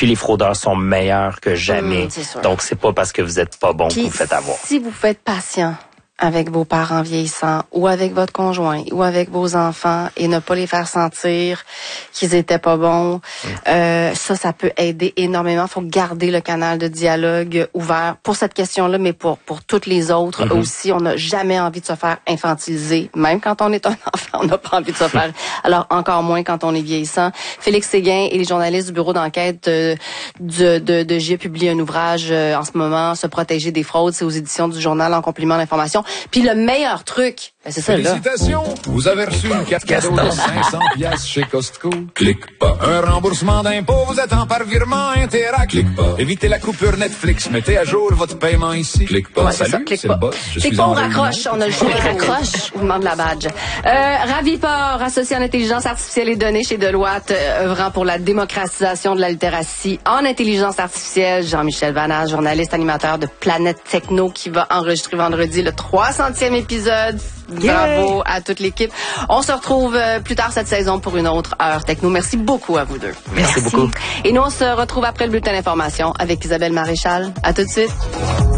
Puis les fraudeurs sont meilleurs que jamais. Donc, c'est pas parce que vous êtes pas bon que vous faites avoir. Si vous faites patient avec vos parents vieillissants ou avec votre conjoint ou avec vos enfants et ne pas les faire sentir qu'ils étaient pas bons, ça peut aider énormément. Faut garder le canal de dialogue ouvert pour cette question-là, mais pour toutes les autres aussi. On n'a jamais envie de se faire infantiliser. Même quand on est un enfant, on n'a pas envie de se faire. Alors, encore moins quand on est vieillissant. Félix Séguin et les journalistes du bureau d'enquête de J publient un ouvrage en ce moment, Se protéger des fraudes. C'est aux éditions du Journal en complément d'information. Puis le meilleur truc, c'est ça là. Félicitations, vous avez reçu une carte cadeau de 500 piastres chez Costco. Clique pas. Un remboursement d'impôt, vous êtes en par virement Interac. Clique pas. Évitez la coupure Netflix, mettez à jour votre paiement ici. Clique pas. Salut, c'est le boss. Clique pas, on raccroche, on a le choix. Raccroche, on demande la badge. Raviport, associé en intelligence artificielle et données chez Deloitte, œuvrant pour la démocratisation de la littératie en intelligence artificielle. Jean-Michel Vanasse, journaliste animateur de Planète Techno, qui va enregistrer vendredi le 300e épisode. Bravo à toute l'équipe. On se retrouve plus tard cette saison pour une autre heure techno. Merci beaucoup à vous deux. Merci beaucoup. Et nous, on se retrouve après le bulletin d'information avec Isabelle Maréchal. À tout de suite.